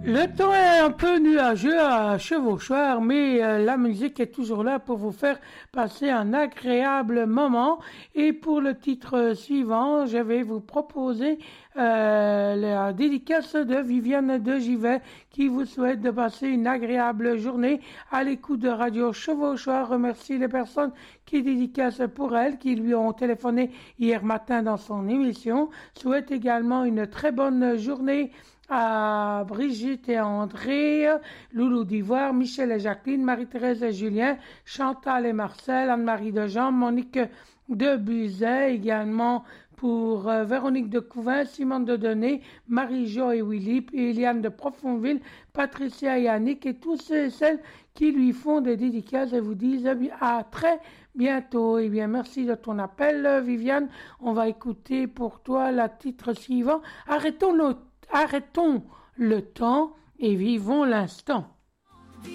Le temps est un peu nuageux à Chevauchoir, mais la musique est toujours là pour vous faire passer un agréable moment. Et pour le titre suivant, je vais vous proposer la dédicace de Viviane de Givet qui vous souhaite de passer une agréable journée à l'écoute de Radio Chevauchoir. Remercie les personnes qui dédicacent pour elle, qui lui ont téléphoné hier matin dans son émission. Souhaite également une très bonne journée à Brigitte et André, Loulou d'Ivoire, Michel et Jacqueline, Marie-Thérèse et Julien, Chantal et Marcel, Anne-Marie de Jean, Monique de Buzet, également pour Véronique de Couvin, Simone de Denet, Marie-Jo et Willy, Eliane de Profondville, Patricia et Yannick et tous ceux et celles qui lui font des dédicaces et vous disent à très bientôt. Eh bien, merci de ton appel, Viviane. On va écouter pour toi le titre suivant. Arrêtons le temps et vivons l'instant.